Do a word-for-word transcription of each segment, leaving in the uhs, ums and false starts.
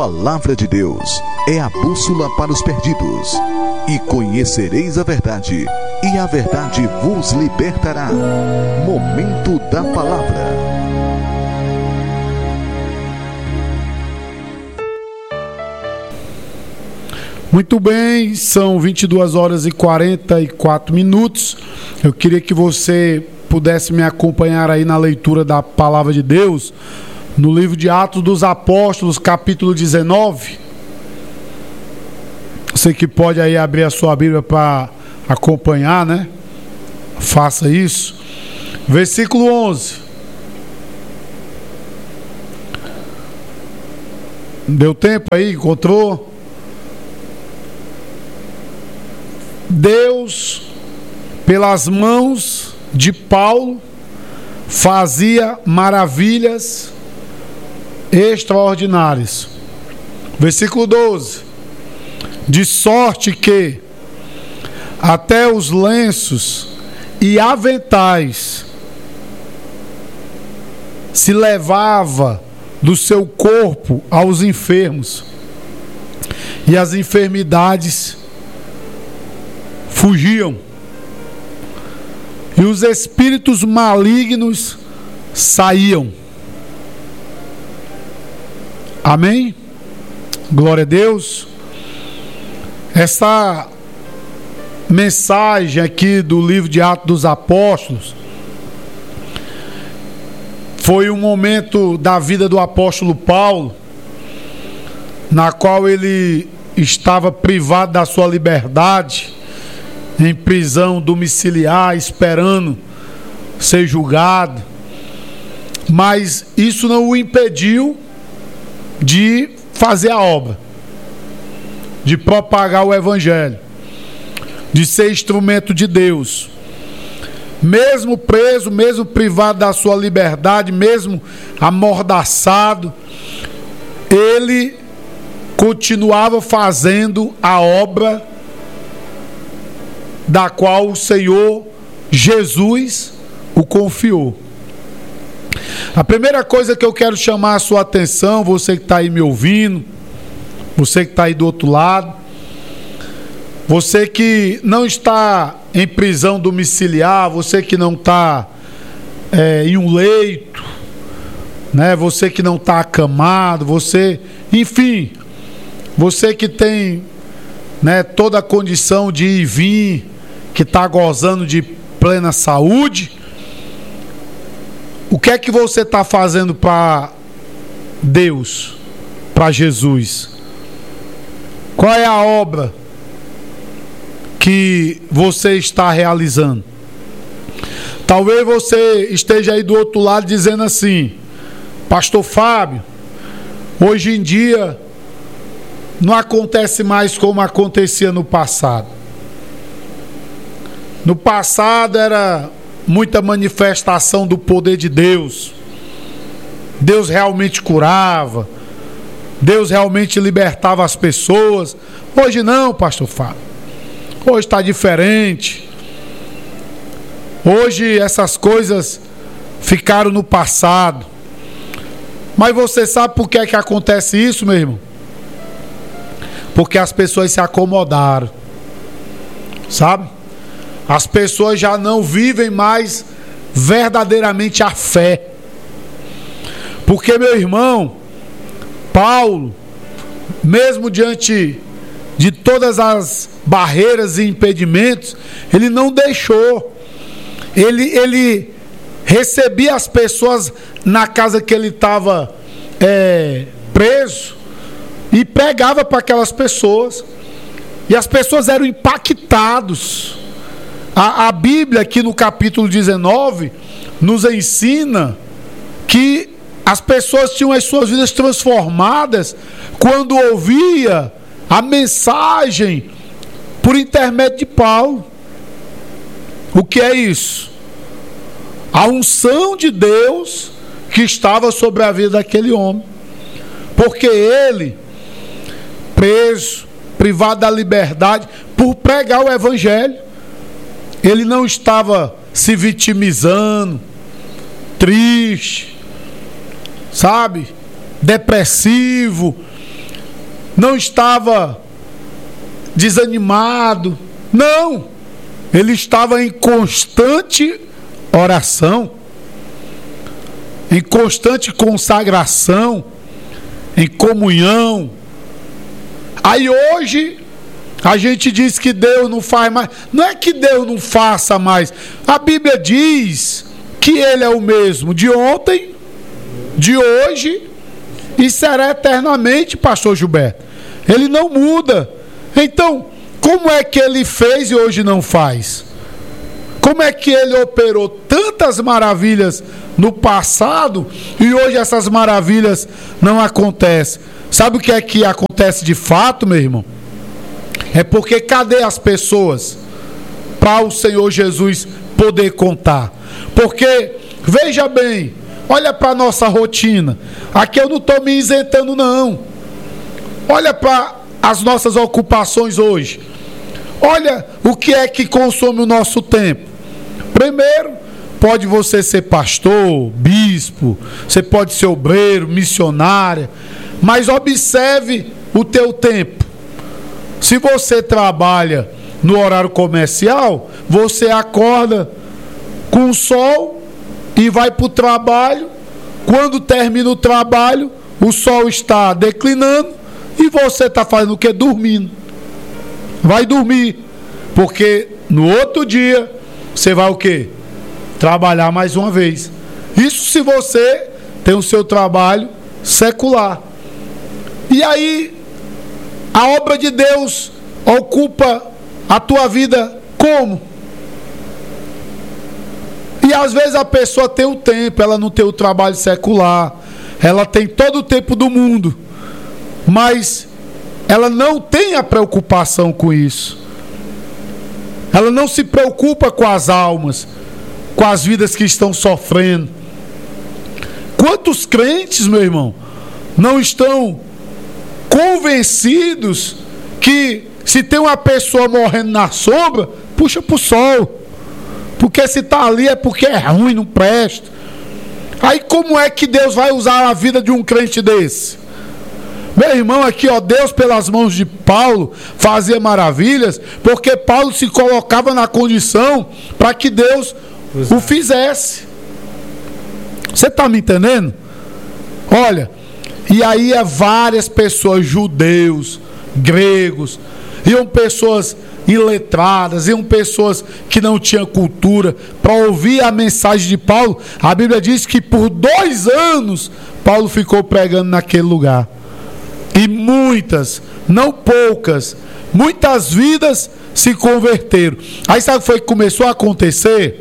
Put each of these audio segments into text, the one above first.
Palavra de Deus é a bússola para os perdidos. E conhecereis a verdade, e a verdade vos libertará. Momento da Palavra. Muito bem, são vinte e duas horas e quarenta e quatro minutos. Eu queria que você pudesse me acompanhar aí na leitura da Palavra de Deus, no livro de Atos dos Apóstolos, capítulo dezenove. Você que pode aí abrir a sua Bíblia para acompanhar, né? Faça isso. Versículo onze. Deu tempo aí? Encontrou? Deus, pelas mãos de Paulo, fazia maravilhas extraordinárias. Versículo doze. De sorte que até os lenços e aventais se levava do seu corpo aos enfermos, e as enfermidades fugiam, e os espíritos malignos saíam. Amém? Glória a Deus. Essa mensagem aqui do livro de Atos dos Apóstolos foi um momento da vida do apóstolo Paulo, na qual ele estava privado da sua liberdade, em prisão domiciliar, esperando ser julgado. Mas isso não o impediu de fazer a obra, de propagar o Evangelho, de ser instrumento de Deus. Mesmo preso, mesmo privado da sua liberdade, mesmo amordaçado, ele continuava fazendo a obra da qual o Senhor Jesus o confiou. A primeira coisa que eu quero chamar a sua atenção, você que está aí me ouvindo, você que está aí do outro lado, você que não está em prisão domiciliar, você que não está é, em um leito, né? Você que não está acamado, você, enfim, você que tem, né, toda a condição de ir e vir, que está gozando de plena saúde. O que é que você está fazendo para Deus, para Jesus? Qual é a obra que você está realizando? Talvez você esteja aí do outro lado dizendo assim: Pastor Fábio, hoje em dia não acontece mais como acontecia no passado. No passado era muita manifestação do poder de Deus. Deus realmente curava. Deus realmente libertava as pessoas. Hoje não, pastor Fábio. Hoje está diferente. Hoje essas coisas ficaram no passado. Mas você sabe por que é que acontece isso, meu irmão? Porque as pessoas se acomodaram. Sabe? As pessoas já não vivem mais verdadeiramente a fé. Porque, meu irmão, Paulo, mesmo diante de todas as barreiras e impedimentos, ele não deixou. Ele, ele recebia as pessoas na casa que ele estava é, preso e pregava para aquelas pessoas. E as pessoas eram impactadas. A, a Bíblia, aqui no capítulo dezenove, nos ensina que as pessoas tinham as suas vidas transformadas quando ouvia a mensagem por intermédio de Paulo. O que é isso? A unção de Deus que estava sobre a vida daquele homem. Porque ele, preso, privado da liberdade, por pregar o Evangelho, ele não estava se vitimizando, triste, sabe, depressivo, não estava desanimado. Não, ele estava em constante oração, em constante consagração, em comunhão. Aí hoje a gente diz que Deus não faz mais. Não é que Deus não faça mais. A Bíblia diz que Ele é o mesmo de ontem, de hoje e será eternamente, pastor Gilberto. Ele não muda. Então, como é que Ele fez e hoje não faz? Como é que Ele operou tantas maravilhas no passado e hoje essas maravilhas não acontecem? Sabe o que é que acontece de fato, meu irmão? É porque cadê as pessoas para o Senhor Jesus poder contar? Porque, veja bem, olha para a nossa rotina. Aqui eu não estou me isentando, não. Olha para as nossas ocupações hoje. Olha o que é que consome o nosso tempo. Primeiro, pode você ser pastor, bispo, você pode ser obreiro, missionária, mas observe o teu tempo. Se você trabalha no horário comercial, você acorda com o sol e vai para o trabalho. Quando termina o trabalho, o sol está declinando e você está fazendo o quê? Dormindo. Vai dormir, porque no outro dia você vai o quê? Trabalhar mais uma vez. Isso se você tem o seu trabalho secular. E aí a obra de Deus ocupa a tua vida como? E às vezes a pessoa tem o tempo, ela não tem o trabalho secular, ela tem todo o tempo do mundo, mas ela não tem a preocupação com isso. Ela não se preocupa com as almas, com as vidas que estão sofrendo. Quantos crentes, meu irmão, não estão convencidos que se tem uma pessoa morrendo na sombra, puxa para o sol, porque se está ali é porque é ruim, não presta. Aí como é que Deus vai usar a vida de um crente desse? Meu irmão, aqui ó, Deus pelas mãos de Paulo fazia maravilhas, porque Paulo se colocava na condição para que Deus Exato. O fizesse. Você está me entendendo? Olha, e aí é várias pessoas, judeus, gregos, iam pessoas iletradas, iam pessoas que não tinham cultura para ouvir a mensagem de Paulo. A Bíblia diz que por dois anos Paulo ficou pregando naquele lugar. E muitas, não poucas, muitas vidas se converteram. Aí sabe o que foi que começou a acontecer?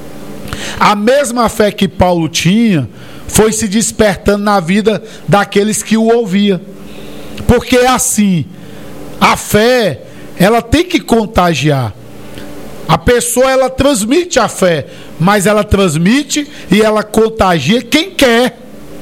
A mesma fé que Paulo tinha foi se despertando na vida daqueles que o ouviam. Porque é assim, a fé, ela tem que contagiar. A pessoa, ela transmite a fé, mas ela transmite e ela contagia quem quer.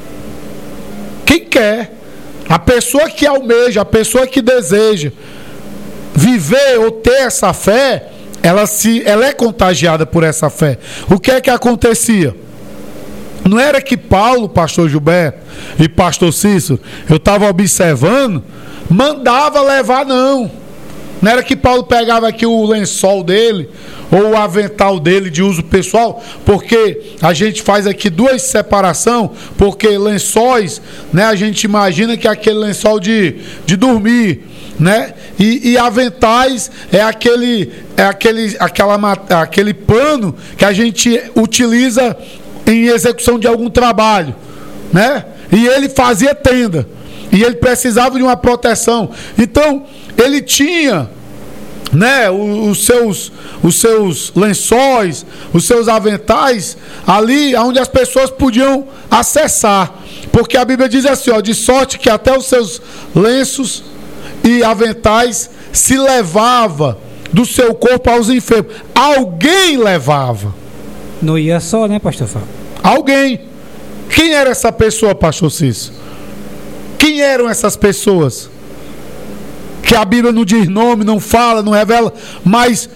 Quem quer. A pessoa que almeja, a pessoa que deseja viver ou ter essa fé, ela, se, ela é contagiada por essa fé. O que é que acontecia? Não era que Paulo, pastor Gilberto e pastor Cícero, eu estava observando, mandava levar, não. Não era que Paulo pegava aqui o lençol dele ou o avental dele de uso pessoal, porque a gente faz aqui duas separação, porque lençóis, né, a gente imagina que é aquele lençol de, de dormir, né? E, e aventais é aquele é aquele aquela aquele pano que a gente utiliza em execução de algum trabalho, né? E ele fazia tenda. E ele precisava de uma proteção. Então, ele tinha, né, os seus, os seus lençóis, os seus aventais ali onde as pessoas podiam acessar. Porque a Bíblia diz assim, ó, de sorte que até os seus lenços e aventais se levava do seu corpo aos enfermos. Alguém levava. Não ia só, né, pastor Fábio? Alguém. Quem era essa pessoa, pastor Cícero? Quem eram essas pessoas? Que a Bíblia não diz nome, não fala, não revela, mas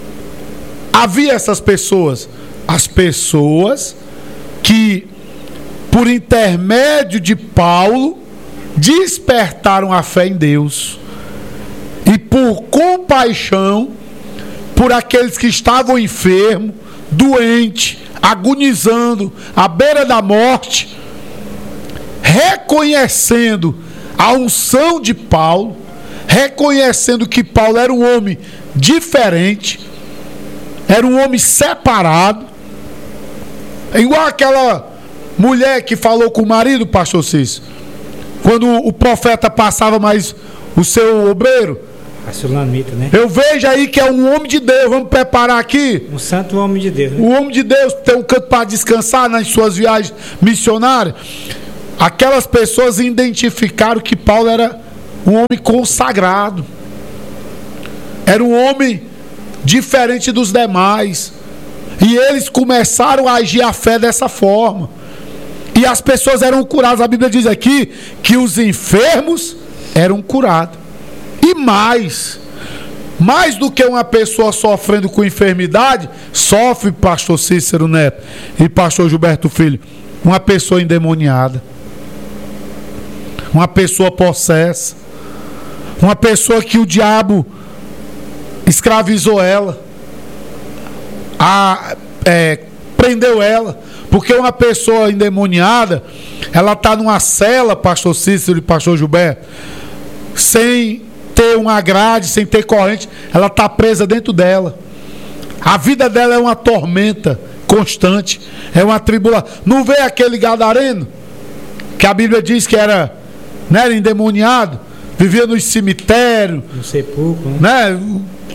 havia essas pessoas. As pessoas que, por intermédio de Paulo, despertaram a fé em Deus e por compaixão por aqueles que estavam enfermos, doentes, agonizando, à beira da morte, reconhecendo a unção de Paulo, reconhecendo que Paulo era um homem diferente, era um homem separado, igual aquela mulher que falou com o marido, pastor Cícero, quando o profeta passava mais o seu obreiro. A Sulamita, né? Eu vejo aí que é um homem de Deus. Vamos preparar aqui. Um santo homem de Deus, né? O homem de Deus tem um canto para descansar nas suas viagens missionárias. Aquelas pessoas identificaram que Paulo era um homem consagrado, era um homem diferente dos demais, e eles começaram a agir a fé dessa forma, e as pessoas eram curadas. A Bíblia diz aqui que os enfermos eram curados. E mais, mais do que uma pessoa sofrendo com enfermidade, sofre, pastor Cícero Neto e pastor Gilberto Filho, uma pessoa endemoniada, uma pessoa possessa, uma pessoa que o diabo escravizou ela, a, é, prendeu ela. Porque uma pessoa endemoniada, ela está numa cela, pastor Cícero e pastor Gilberto, sem ter uma grade, sem ter corrente, ela está presa dentro dela. A vida dela é uma tormenta constante, é uma tribulação. Não vê aquele gadareno que a Bíblia diz que era, né, era endemoniado, vivia nos cemitérios, no sepulcro, né? né,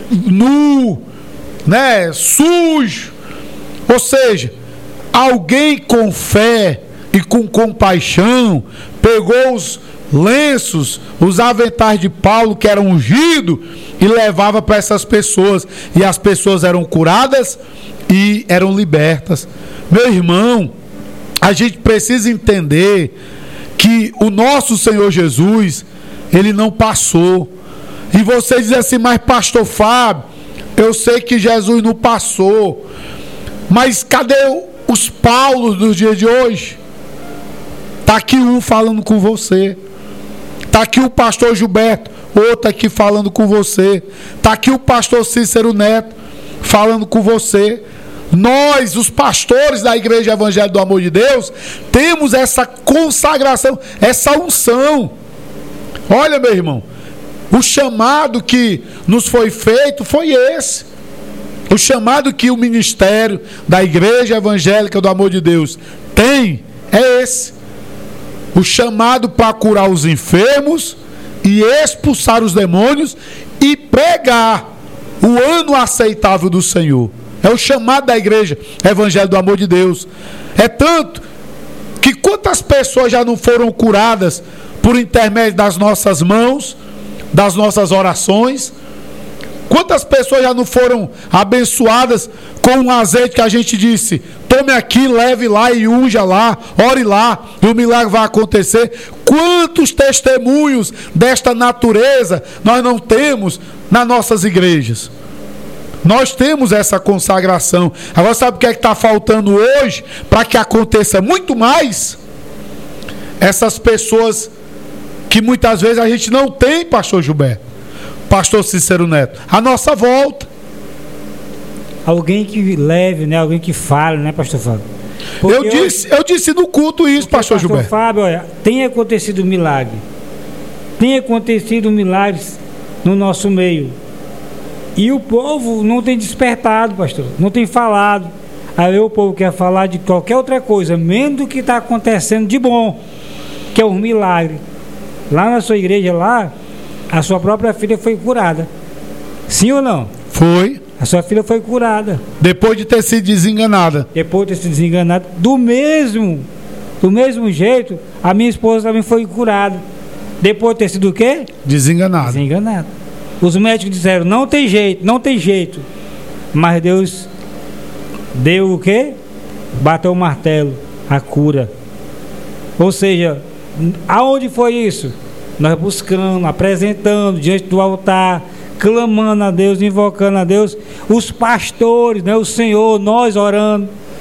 nu, né, sujo. Ou seja, alguém com fé e com compaixão pegou os lenços, os aventais de Paulo que eram ungidos e levava para essas pessoas, e as pessoas eram curadas e eram libertas. Meu irmão, a gente precisa entender que o nosso Senhor Jesus, ele não passou. E você diz assim: mas pastor Fábio, eu sei que Jesus não passou, mas cadê os Paulos dos dias de hoje? Está aqui um falando com você, está aqui o pastor Gilberto, outro aqui falando com você, está aqui o pastor Cícero Neto falando com você. Nós, os pastores da Igreja Evangélica do Amor de Deus, temos essa consagração, essa unção. Olha, meu irmão, o chamado que nos foi feito foi esse. O chamado que o ministério da Igreja Evangélica do Amor de Deus tem é esse. O chamado para curar os enfermos e expulsar os demônios e pregar o ano aceitável do Senhor. É o chamado da Igreja Evangélica do Amor de Deus. É tanto que quantas pessoas já não foram curadas por intermédio das nossas mãos, das nossas orações? Quantas pessoas já não foram abençoadas com um azeite que a gente disse: tome aqui, leve lá e unja lá, ore lá, e o milagre vai acontecer? Quantos testemunhos desta natureza nós não temos nas nossas igrejas? Nós temos essa consagração. Agora, sabe o que é que está faltando hoje para que aconteça muito mais? Essas pessoas que muitas vezes a gente não tem, pastor Gilberto, pastor Cícero Neto, a nossa volta. Alguém que leve, né? Alguém que fale, né, pastor Fábio? Eu disse, eu disse no culto isso, pastor, pastor Gilberto. Fábio, olha, tem acontecido um milagre. Tem acontecido milagres no nosso meio. E o povo não tem despertado, pastor. Não tem falado. Aí o povo quer falar de qualquer outra coisa, menos do que está acontecendo de bom, que é um milagre. Lá na sua igreja, lá, a sua própria filha foi curada. Sim ou não? Foi. A sua filha foi curada. Depois de ter sido desenganada. Depois de ter sido desenganada. Do mesmo, do mesmo jeito, a minha esposa também foi curada. Depois de ter sido o quê? Desenganada. Desenganada. Os médicos disseram: não tem jeito, não tem jeito. Mas Deus deu o quê? Bateu o martelo, a cura. Ou seja, aonde foi isso? Nós buscando, apresentando diante do altar, clamando a Deus, invocando a Deus, os pastores, né, o Senhor, nós orando.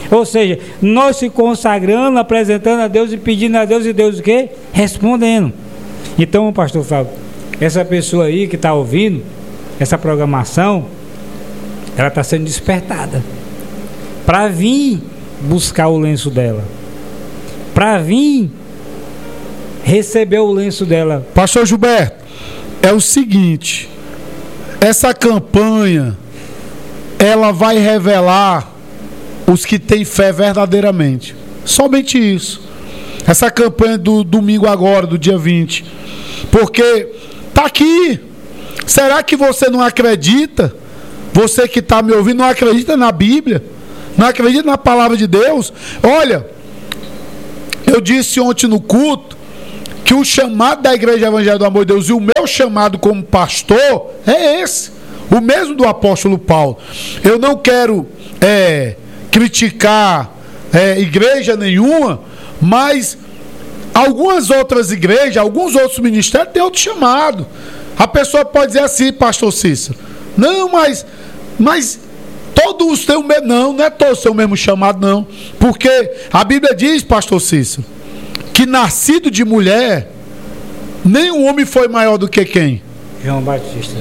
Ou seja, nós se consagrando, apresentando a Deus e pedindo a Deus, e Deus o quê? Respondendo. Então, pastor Fábio, essa pessoa aí que está ouvindo essa programação, ela está sendo despertada para vir buscar o lenço dela, para vir receber o lenço dela. Pastor Gilberto, é o seguinte, essa campanha ela vai revelar os que têm fé verdadeiramente, somente isso. Essa campanha do domingo agora, do dia vinte, porque tá aqui. Será que você não acredita? Você que está me ouvindo não acredita na Bíblia? Não acredita na palavra de Deus? Olha, eu disse ontem no culto que o chamado da Igreja Evangélica do Amor de Deus e o meu chamado como pastor é esse, o mesmo do apóstolo Paulo. Eu não quero é, criticar é, igreja nenhuma, mas algumas outras igrejas, alguns outros ministérios têm outro chamado. A pessoa pode dizer assim, pastor Cícero, não, mas, mas todos têm o mesmo, não, não é todos têm o mesmo chamado, não, porque a Bíblia diz, pastor Cícero, que nascido de mulher, nenhum homem foi maior do que quem? João Batista.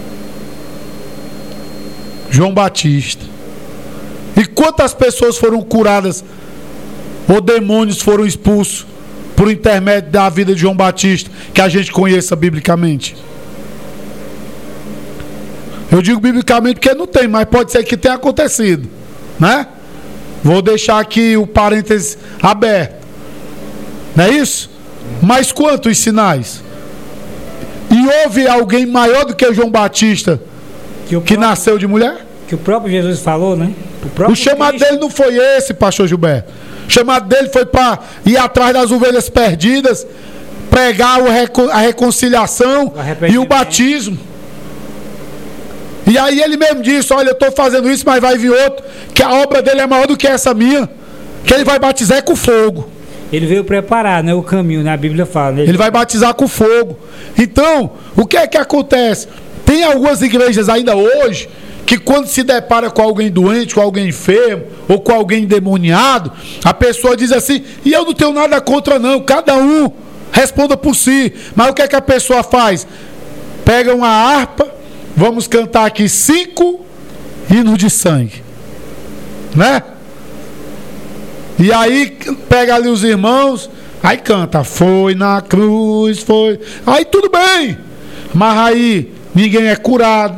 João Batista. E quantas pessoas foram curadas ou demônios foram expulsos por intermédio da vida de João Batista, que a gente conheça biblicamente? Eu digo biblicamente porque não tem, mas pode ser que tenha acontecido, né? Vou deixar aqui o parênteses aberto, não é isso? Mas quantos sinais? E houve alguém maior do que João Batista que, que próprio, nasceu de mulher? Que o próprio Jesus falou, né? O, o chamado Cristo. dele não foi esse, pastor Gilberto. O chamado dele foi para ir atrás das ovelhas perdidas, pregar o reco- a reconciliação o e o batismo. E aí ele mesmo disse, olha, eu estou fazendo isso, mas vai vir outro, que a obra dele é maior do que essa minha, que ele vai batizar com fogo. Ele veio preparar, né, o caminho, né? A Bíblia fala. Né? Ele vai batizar com fogo. Então, o que é que acontece? Tem algumas igrejas ainda hoje que quando se depara com alguém doente, com alguém enfermo ou com alguém endemoniado, a pessoa diz assim, e eu não tenho nada contra não, cada um responda por si. Mas o que é que a pessoa faz? Pega uma harpa, vamos cantar aqui cinco hinos de sangue, né? E aí pega ali os irmãos, aí canta, foi na cruz, foi. Aí tudo bem, mas aí ninguém é curado,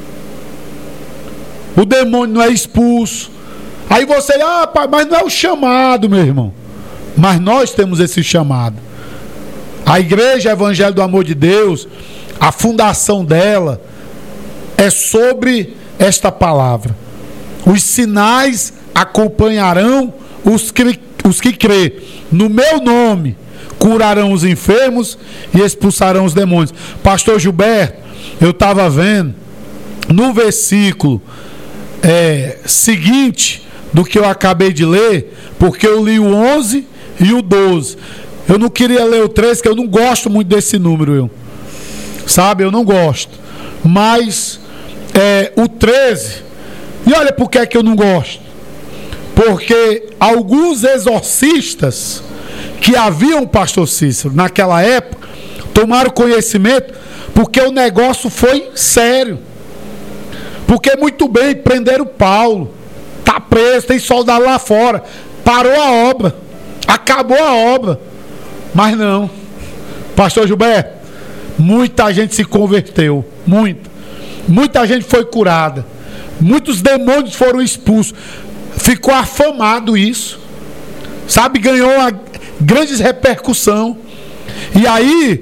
o demônio não é expulso. Aí você, ah, pai, mas não é o chamado, meu irmão. Mas nós temos esse chamado. A Igreja Evangélica do Amor de Deus, a fundação dela é sobre esta palavra. Os sinais acompanharão os que, os que crê. No meu nome curarão os enfermos e expulsarão os demônios. Pastor Gilberto, eu estava vendo no versículo é, seguinte do que eu acabei de ler, porque eu li o onze e o doze. Eu não queria ler o treze, que eu não gosto muito desse número, eu. Sabe, eu não gosto. Mas é, o treze, e olha por que é que eu não gosto. Porque alguns exorcistas que haviam, pastor Cícero, naquela época, tomaram conhecimento, porque o negócio foi sério. Porque muito bem, prenderam Paulo, está preso, tem soldado lá fora, parou a obra, acabou a obra. Mas não, pastor Gilberto, muita gente se converteu, muita, muita gente foi curada, muitos demônios foram expulsos, ficou afamado isso, sabe, ganhou uma grande repercussão. E aí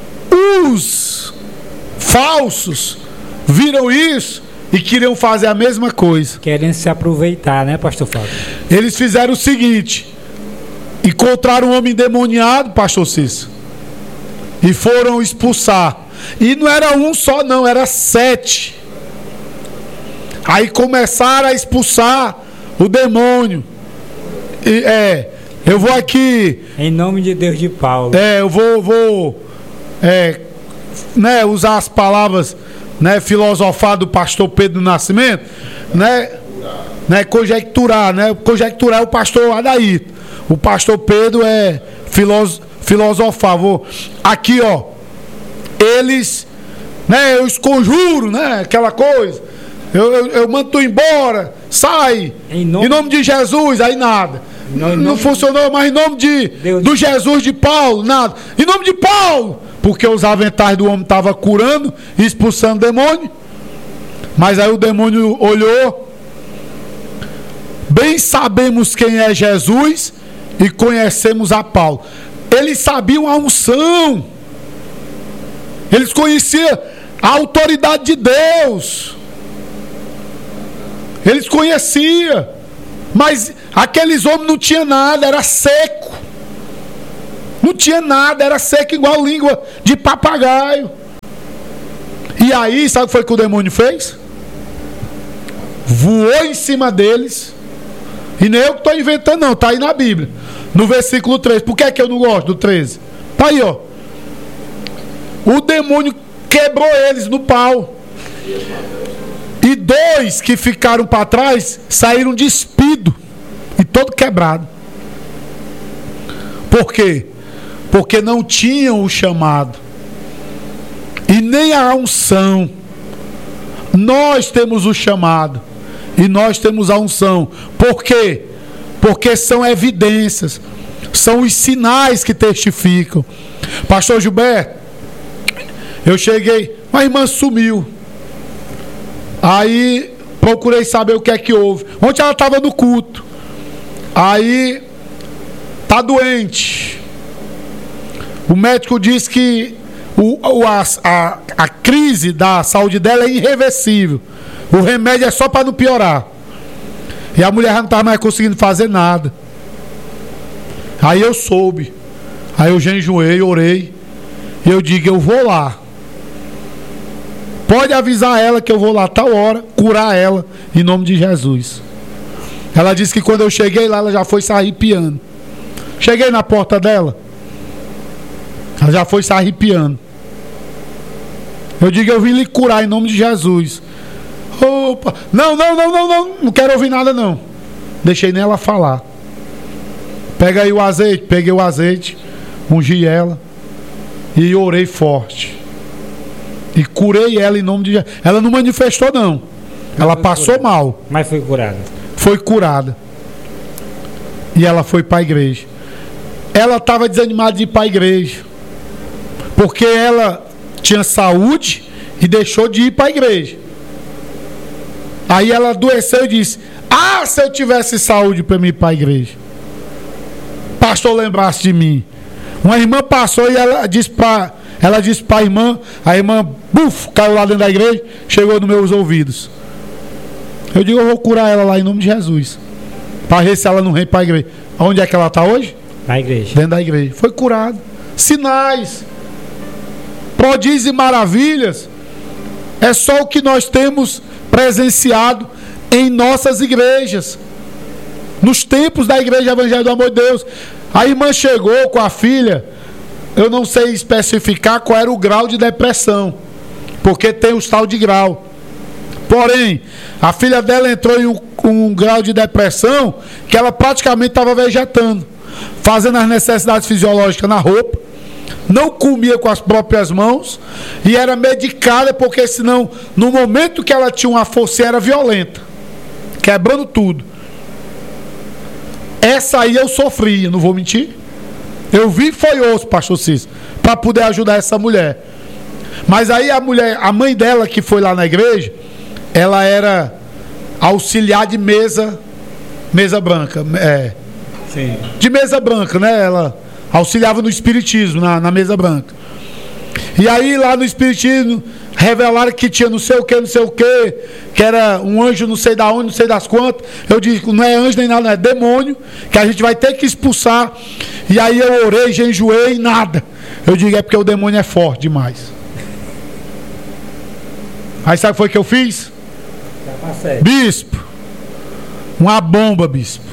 os falsos viram isso e queriam fazer a mesma coisa, querendo se aproveitar, né, pastor Fábio? Eles fizeram o seguinte: encontraram um homem endemoniado, pastor Cícero, e foram expulsar. E não era um só não, era sete. Aí começaram a expulsar o demônio. E, é, eu vou aqui, em nome de Deus de Paulo. É, eu vou, vou é, né, usar as palavras, né, filosofar do pastor Pedro Nascimento, né? né, conjecturar, né? Conjecturar é o pastor Adair. O pastor Pedro é filos, filosofar. Vou, aqui, ó. Eles, né? Eu os conjuro, né? Aquela coisa. Eu, eu, eu mando tu embora. Sai. Em nome, em nome de Jesus. Aí nada. Não, não funcionou, mas em nome de Deus, do Jesus de Paulo, nada. Em nome de Paulo. Porque os aventais do homem estavam curando e expulsando demônio. Mas aí o demônio olhou. Bem sabemos quem é Jesus e conhecemos a Paulo. Eles sabiam a unção. Eles conheciam a autoridade de Deus. Eles conheciam. Mas aqueles homens não tinham nada, era seco. Não tinha nada, era seco igual língua de papagaio. E aí, sabe o que foi que o demônio fez? Voou em cima deles. E nem eu que estou inventando não, está aí na Bíblia. No versículo treze. Por que é que eu não gosto do treze? Está aí, ó. O demônio quebrou eles no pau. E dois que ficaram para trás saíram despidos e todo quebrado. Por quê? Porque não tinham o chamado e nem a unção. Nós temos o chamado e nós temos a unção. Por quê? Porque são evidências, são os sinais que testificam. Pastor Gilberto, eu cheguei, a irmã sumiu. Aí procurei saber o que é que houve. Ontem ela estava no culto. Aí está doente. O médico disse que o, o, a, a, a crise da saúde dela é irreversível. O remédio é só para não piorar. E a mulher não estava mais conseguindo fazer nada. Aí eu soube. Aí eu jejuei, orei. E eu digo, eu vou lá. Pode avisar ela que eu vou lá tal hora, curar ela, em nome de Jesus. Ela disse que quando eu cheguei lá, ela já foi se arrepiando. Cheguei na porta dela, ela já foi se arrepiando. Eu digo, eu vim lhe curar em nome de Jesus. Opa, não, não, não, não, não, não quero ouvir nada não. Deixei nela falar. Pega aí o azeite, peguei o azeite, ungi ela e orei forte. E curei ela em nome de Jesus. Ela não manifestou não. Ela passou mal. Mas foi curada. Foi curada. E ela foi para a igreja. Ela estava desanimada de ir para a igreja. Porque ela tinha saúde e deixou de ir para a igreja. Aí ela adoeceu e disse: ah, se eu tivesse saúde para me ir para a igreja. Pastor lembrasse de mim. Uma irmã passou e ela disse para ela disse para a irmã, a irmã buf, caiu lá dentro da igreja, chegou nos meus ouvidos. Eu digo, eu vou curar ela lá em nome de Jesus. Para ver se ela não vem para a igreja. Onde é que ela está hoje? Na igreja. Dentro da igreja. Foi curado. Sinais, prodígios e maravilhas. É só o que nós temos presenciado em nossas igrejas. Nos tempos da igreja Evangelho do Amor de Deus. A irmã chegou com a filha. Eu não sei especificar qual era o grau de depressão, porque tem os tal de grau. Porém, a filha dela entrou em um, um grau de depressão que ela praticamente estava vegetando, fazendo as necessidades fisiológicas na roupa, não comia com as próprias mãos e era medicada, porque senão, no momento que ela tinha uma força, era violenta, quebrando tudo. Essa aí eu sofri, não vou mentir. Eu vi foi osso, pastor Cícero, para poder ajudar essa mulher. Mas aí a mulher, a mãe dela que foi lá na igreja, ela era auxiliar de mesa, mesa branca, é, sim, de mesa branca, né? Ela auxiliava no espiritismo, na, na mesa branca. E aí lá no espiritismo revelaram que tinha não sei o que, não sei o que, que era um anjo não sei da onde, não sei das quantas. Eu disse, não é anjo nem nada, não é demônio, que a gente vai ter que expulsar. E aí eu orei, jejuei, nada. Eu digo, é porque o demônio é forte demais. Aí sabe o que foi que eu fiz? Bispo, uma bomba, bispo.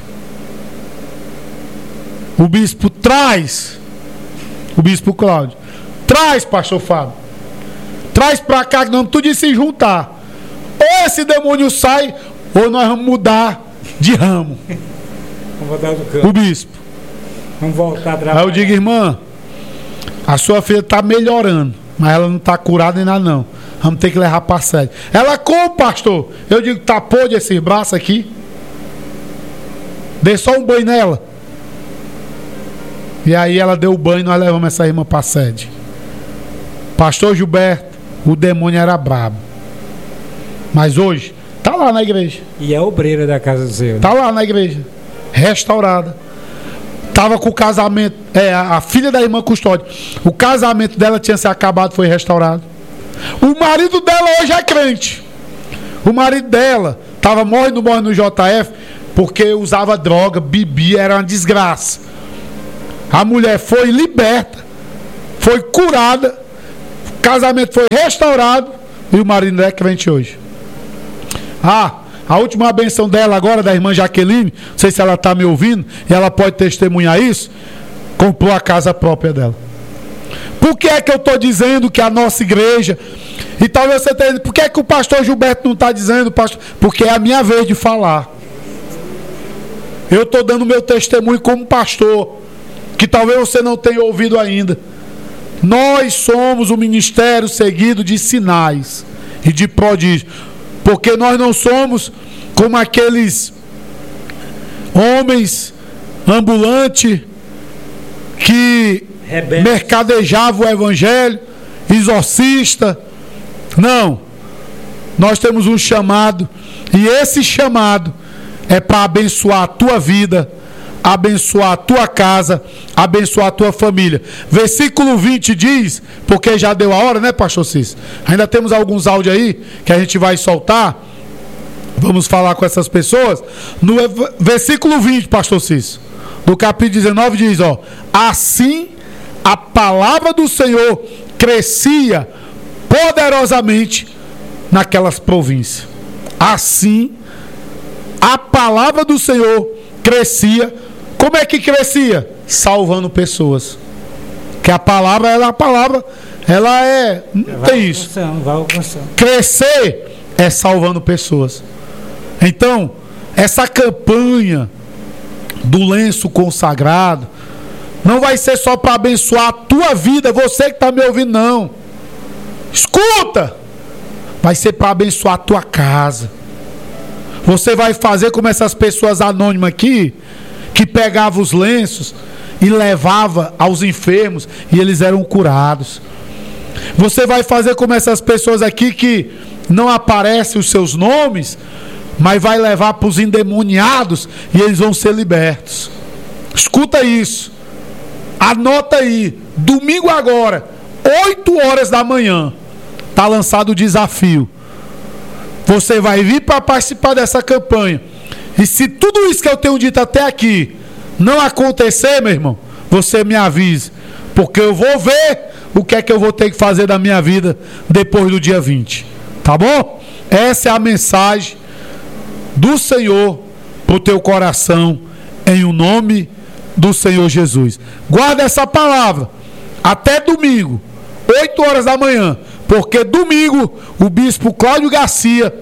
O bispo traz, o bispo Cláudio, traz, pastor Fábio, traz pra cá que não tudo se juntar. Ou esse demônio sai, ou nós vamos mudar de ramo. Vamos voltar do campo. O bispo. Vamos voltar a trabalhar. Aí eu digo, irmã, a sua filha está melhorando, mas ela não está curada nem nada não. Vamos ter que levar para a sede. Ela como, pastor? Eu digo, tá podre esse braço aqui. Dê só um banho nela. E aí ela deu o banho e nós levamos essa irmã para a sede. Pastor Gilberto, o demônio era brabo. Mas hoje, tá lá na igreja. E é obreira da casa do Senhor. Tá lá na igreja. Restaurada. Tava com o casamento. É, a, a filha da irmã Custódia. O casamento dela tinha se acabado, foi restaurado. O marido dela hoje é crente. O marido dela tava morrendo, morrendo no J F porque usava droga, bebia, era uma desgraça. A mulher foi liberta, foi curada, o casamento foi restaurado e o marido é crente hoje. Ah, a última benção dela agora, da irmã Jaqueline, não sei se ela está me ouvindo, e ela pode testemunhar isso, comprou a casa própria dela. Por que é que eu estou dizendo que a nossa igreja, e talvez você tenha dito, por que é que o pastor Gilberto não está dizendo, pastor? Porque é a minha vez de falar. Eu estou dando meu testemunho como pastor, que talvez você não tenha ouvido ainda. Nós somos um ministério seguido de sinais e de prodígios, porque nós não somos como aqueles homens ambulantes que Rebelde. mercadejavam o evangelho, exorcista. Não, nós temos um chamado, e esse chamado é para abençoar a tua vida, abençoar a tua casa, abençoar a tua família. Versículo vinte diz, porque já deu a hora, né, pastor Cis? Ainda temos alguns áudios aí que a gente vai soltar. Vamos falar com essas pessoas. No versículo vinte, pastor Cis, do capítulo dezenove diz, ó: assim a palavra do Senhor crescia poderosamente naquelas províncias. Assim a palavra do Senhor crescia. Como é que crescia? Salvando pessoas. Que a palavra, ela, a palavra, ela é, não tem isso. Crescer é salvando pessoas. Então, essa campanha do lenço consagrado não vai ser só para abençoar a tua vida, você que está me ouvindo, não. Escuta! Vai ser para abençoar a tua casa. Você vai fazer como essas pessoas anônimas aqui, que pegavam os lenços e levava aos enfermos e eles eram curados. Você vai fazer como essas pessoas aqui que não aparecem os seus nomes, mas vai levar para os endemoniados e eles vão ser libertos. Escuta isso. Anota aí. Domingo agora, oito horas da manhã, está lançado o desafio. Você vai vir para participar dessa campanha. E se tudo isso que eu tenho dito até aqui não acontecer, meu irmão, você me avise. Porque eu vou ver o que é que eu vou ter que fazer da minha vida depois do dia vinte. Tá bom? Essa é a mensagem do Senhor para o teu coração, em o nome do Senhor Jesus. Guarda essa palavra até domingo, oito horas da manhã. Porque domingo o bispo Cláudio Garcia,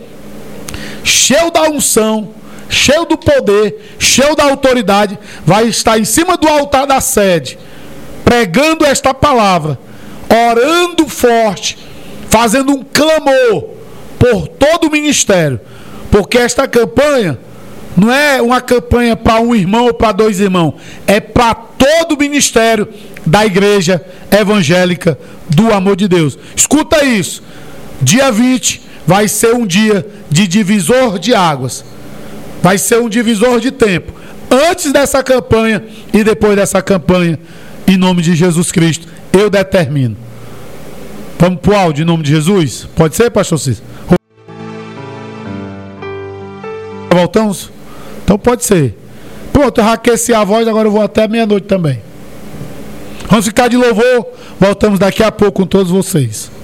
cheio da unção, cheio do poder, cheio da autoridade, vai estar em cima do altar da sede, pregando esta palavra, orando forte, fazendo um clamor por todo o ministério. Porque esta campanha não é uma campanha para um irmão ou para dois irmãos, é para todo o ministério da igreja evangélica do amor de Deus. Escuta isso. Dia vinte vai ser um dia de divisor de águas. Vai ser um divisor de tempo. Antes dessa campanha e depois dessa campanha, em nome de Jesus Cristo, eu determino. Vamos pro áudio em nome de Jesus? Pode ser, pastor Cícero? Voltamos? Então pode ser. Pronto, eu raqueci a voz, agora eu vou até meia-noite também. Vamos ficar de louvor. Voltamos daqui a pouco com todos vocês.